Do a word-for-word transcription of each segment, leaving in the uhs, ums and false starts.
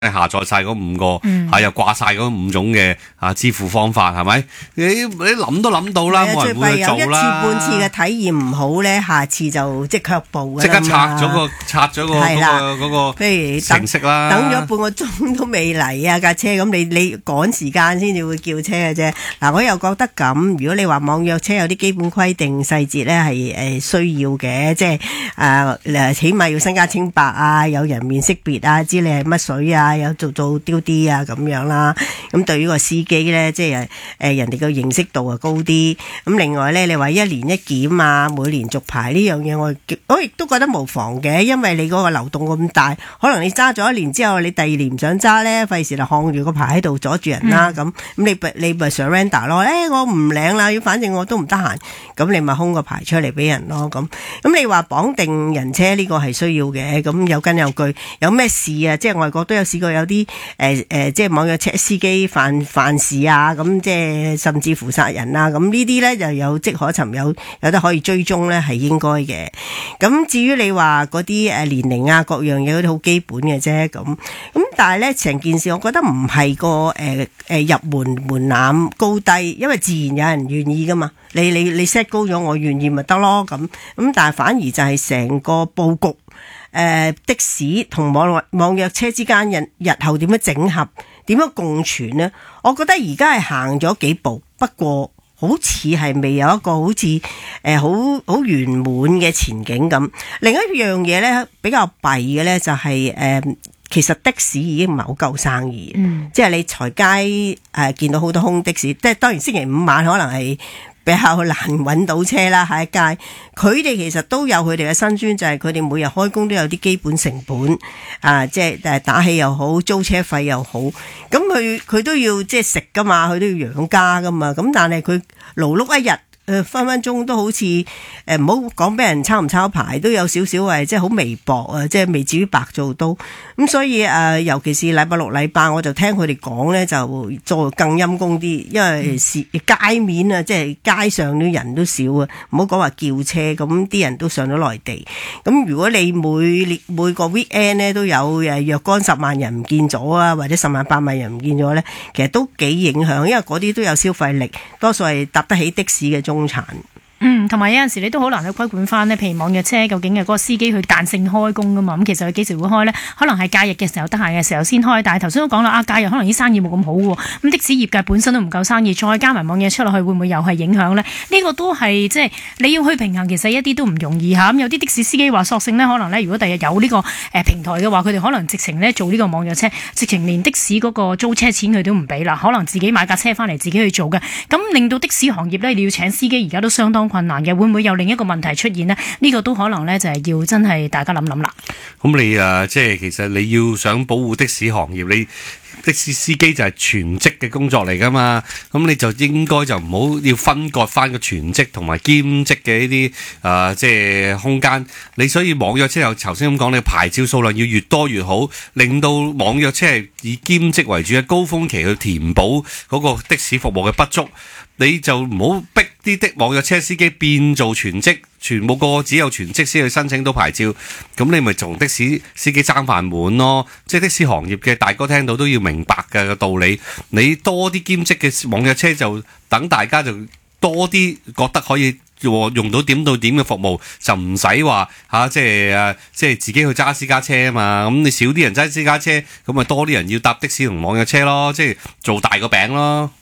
下載晒嗰五個， 嗯吓、啊、又掛晒嗰五種嘅啊支付方法，係咪？你你諗都諗到啦，冇人會去做啦。 有一次半次嘅體驗唔好咧，下次就即刻步噶啦嘛。 即刻拆咗個拆咗個嗰個嗰個譬如程式啦， 等咗半個鐘都未嚟啊架車，咁你你趕時間先至會叫車嘅啫。嗱，我又覺得咁，如果你話網約車有啲基本規定細節咧係誒需要嘅，即係誒誒起碼要身家清白啊，有人面識別啊，知你係乜水啊。有做做丟啲啊咁樣啦，咁對於個司機咧，即係誒人哋個認識度啊高啲。咁另外咧，你話一年一檢啊，每年續牌呢樣嘢，我我亦都覺得無妨嘅，因為你嗰個流動咁大，可能你揸咗一年之後，你第二年唔想揸咧，費事就看住個牌喺度阻住人啦。咁咁、嗯、你你咪 surrender 咯，誒、哎、我唔領啦，反正我都唔得閒，咁你咪空個牌出嚟俾人咯。咁咁你話綁定人車呢個係需要嘅，咁有根有據，有咩事啊？即係外國都有試過有啲誒誒，即係網約車司機犯犯事啊，咁即係甚至乎殺人啊，咁呢啲咧就有跡可尋，有有得可以追蹤咧，係應該嘅。咁至於你話嗰啲誒年齡啊，各樣嘢嗰啲好基本嘅啫，咁咁但係咧成件事，我覺得唔係個誒誒入門門檻高低，因為自然有人願意噶嘛。你你你 set 高咗，我願意咪得咯，咁咁但係反而就係成個佈局。誒、呃，的士同網網約車之間日日後點樣整合，點樣共存呢？我覺得而家係行咗幾步，不過好似係未有一個好似誒好好圓滿嘅前景咁。另一樣嘢咧比較弊嘅咧就係、是、誒、呃，其實的士已經唔係好夠生意，嗯、即係你財街誒、呃、見到好多空的士，即係當然星期五晚可能係比較難揾到車啦，喺街，佢哋其實都有佢哋嘅辛酸，就係佢哋每日開工都有啲基本成本，啊，即係誒打氣又好，租車費又好，咁佢佢都要即係食噶嘛，佢都要養家噶嘛，咁但係佢勞碌一日。誒分分鐘都好似誒唔好講俾人抄唔抄牌，都有少少係即係好微薄啊，即係未至於白做到。咁所以誒、呃，尤其是禮拜六禮拜，我就聽佢哋講咧，就做更陰功啲，因為是街面啊，即係街上啲人都少啊，唔好講話叫車，咁啲人都上咗內地。咁如果你每每個 weekend 咧都有誒若干十萬人唔見咗啊，或者十萬八萬人唔見咗咧，其實都幾影響，因為嗰啲都有消費力，多數係搭得起的士嘅中產。 嗯，同埋有陣時你都好難去規管翻呢，譬如網約車究竟嘅嗰個司機去彈性開工噶嘛，咁其實佢幾時會開呢？可能係假日嘅時候得閒嘅時候先開，但係頭先都講啦，啊假日可能啲生意冇咁好喎，咁的士業界本身都唔夠生意，再加埋網約車落去，會唔會又係影響呢？呢、呢個都係即係你要去平衡，其實一啲都唔容易嚇。咁有啲的士司機話索性呢，可能呢，如果第日有呢個誒平台嘅話，佢哋可能直情呢做呢個網約車，直情連的士嗰個租車錢佢都唔俾啦，可能自己買架車翻嚟自己去做嘅，咁令到的士行業呢，你要請司機而家都相當困難嘅，會唔會有另一個問題出現呢？呢、這個都可能呢，就係要真係大家諗諗啦。 咁你誒，即係其實你要想保護的士行業，你的士司機就係全職嘅工作嚟噶嘛，咁你就應該就唔好要分割翻個全職同埋兼職嘅呢啲誒，即係空間。你所以網約車又頭先咁講，你牌照數量要越多越好，令到網約車係以兼職為主嘅高峰期去填補嗰個的士服務嘅不足。你就唔好逼啲的網約車司機變做全職，全部個個只有全職先去申請到牌照，咁你咪同的士司機爭飯碗咯。即係的士行業嘅大哥聽到都要明白嘅個道理。你多啲兼職嘅網約車，就等大家就多啲覺得可以用到點到點嘅服務，就唔使話嚇，即係誒，即係自己去揸私家車啊嘛。咁你少啲人揸私家車，咁咪多啲人要搭的士同網約車咯，即係做大個餅咯。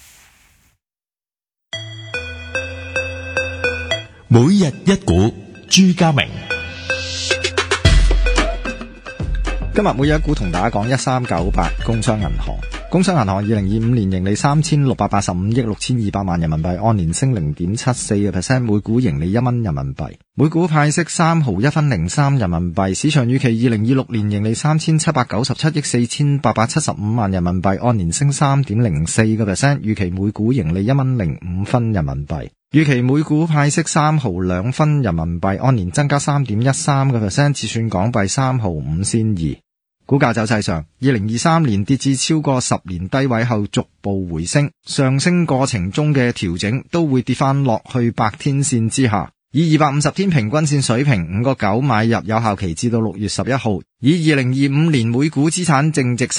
每日一股，朱家明。今日每日一股同大家講一三九八工商銀行。工商銀行二零二五年盈利三千六百八十五億六千二百萬人民幣，按年升零點七四個 percent， 每股盈利一蚊人民幣，每股派息三毫一分零三人民幣。市場預期二零二六年盈利三千七百九十七億四千八百七十五萬人民幣，按年升三點零四個 percent， 預期每股盈利一蚊零五分人民幣。預期每股派息三毫兩分人民幣，按年增加三點一三個 percent， 折算港幣三毫五仙二。股價走勢上，二零二三年跌至超過十年低位後逐步回升，上升過程中嘅調整都會跌翻落去百天線之下。以二百五十天平均線水平五個九買入，有效期至到六月十一號。以二零二五年每股資產淨值